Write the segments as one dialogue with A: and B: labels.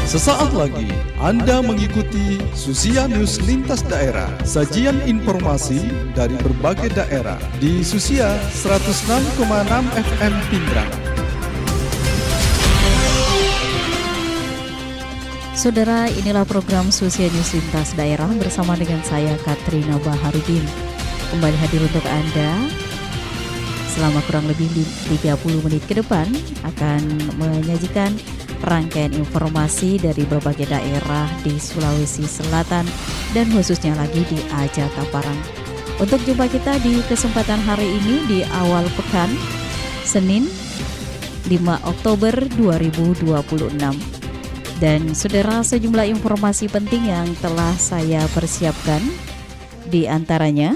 A: Sesaat lagi Anda mengikuti Susia News Lintas Daerah, sajian informasi dari berbagai daerah di Susia 106,6 FM Pindrang.
B: Saudara, inilah program Susia News Lintas Daerah bersama dengan saya Katrina Baharudin. Kembali hadir untuk Anda selama kurang lebih 30 menit ke depan akan menyajikan rangkaian informasi dari berbagai daerah di Sulawesi Selatan dan khususnya lagi di Aja Taparang. Untuk jumpa kita di kesempatan hari ini di awal pekan Senin 5 Oktober 2026. Dan saudara, sejumlah informasi penting yang telah saya persiapkan, di antaranya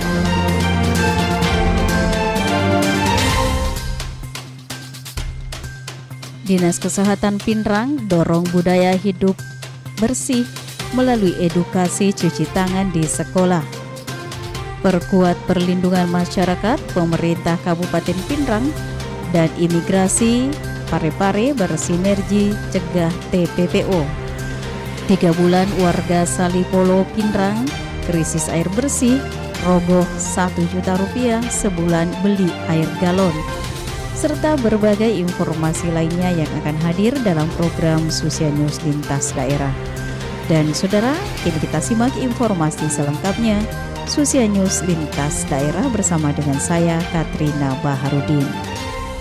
B: Dinas Kesehatan Pindrang dorong budaya hidup bersih melalui edukasi cuci tangan di sekolah. Perkuat perlindungan masyarakat, pemerintah Kabupaten Pindrang dan imigrasi Parepare bersinergi cegah TPPO. 3 bulan warga Salipolo Pindrang krisis air bersih, roboh 1 juta rupiah sebulan beli air galon. Serta berbagai informasi lainnya yang akan hadir dalam program Susia News Lintas Daerah. Dan saudara, kini kita simak informasi selengkapnya Susia News Lintas Daerah bersama dengan saya Katrina Baharudin.